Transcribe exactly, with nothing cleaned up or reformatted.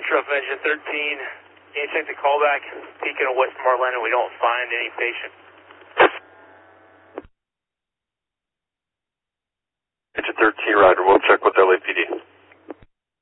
Truff Engine thirteen, can you take the callback? Peaking of West Marlin and we don't find any patient. Engine thirteen, Roger. We'll check with L A P D.